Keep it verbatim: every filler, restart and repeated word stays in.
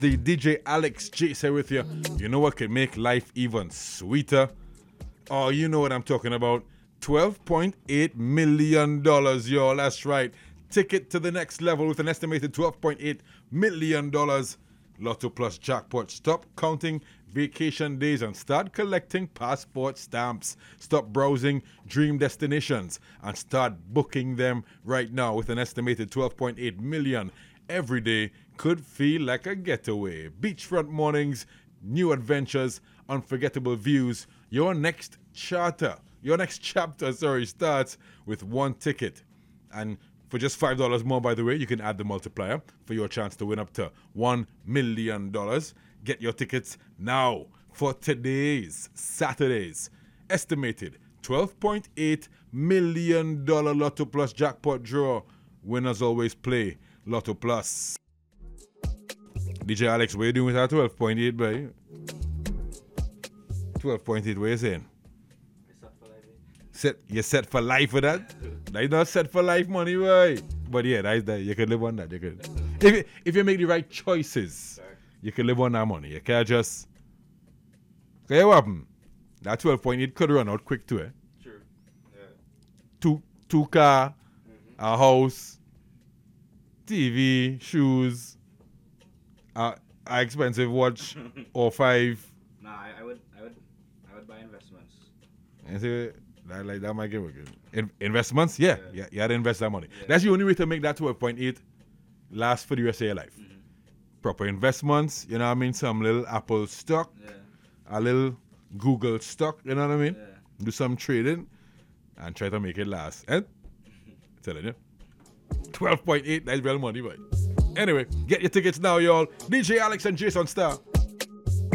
The D J Alex Jace here with you. You know what can make life even sweeter? Oh, you know what I'm talking about. twelve point eight million dollars, y'all. That's right. Ticket to the next level with an estimated twelve point eight million dollars. Lotto Plus jackpot. Stop counting vacation days and start collecting passport stamps. Stop browsing dream destinations and start booking them right now with an estimated twelve point eight million dollars. Every day could feel like a getaway. Beachfront mornings, new adventures, unforgettable views. Your next charter, your next chapter, sorry, starts with one ticket. And for just five dollars more, by the way, you can add the multiplier for your chance to win up to one million dollars. Get your tickets now for today's, Saturday's, estimated twelve point eight million dollars Lotto Plus jackpot draw. Winners always play Lotto Plus. D J Alex, what are you doing with that twelve point eight, boy? twelve point eight, what are you saying? Set, you're set for life with that? That's not set for life money, boy. But yeah, that's that. You can live on that. You can. If you, if you make the right choices, you can live on that money. You can't just. Okay, what happened? That twelve point eight could run out quick too, eh? True. Yeah. Two, two car, Mm-hmm. a house, T V, shoes, a, a expensive watch or five. Nah, I, I would, I would, I would buy investments. And say, that, like, that might give a good. In, investments? Yeah. Yeah. yeah. You got to invest that money. Yeah. That's the only way to make that twelve point eight last for the rest of your life. Mm-hmm. Proper investments, you know what I mean? Some little Apple stock, Yeah. a little Google stock, you know what I mean? Yeah. Do some trading and try to make it last. Eh? Telling you. twelve point eight, that's real money, boy. Anyway, get your tickets now, y'all. D J Alex and Jason Star.